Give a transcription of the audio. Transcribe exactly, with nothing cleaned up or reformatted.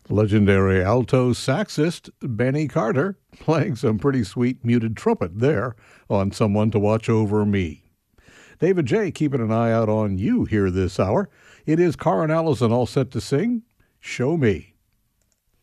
Legendary alto saxist Benny Carter playing some pretty sweet muted trumpet there on Someone to Watch Over Me. David J. keeping an eye out on you here this hour. It is Cara and Allison all set to sing Show Me.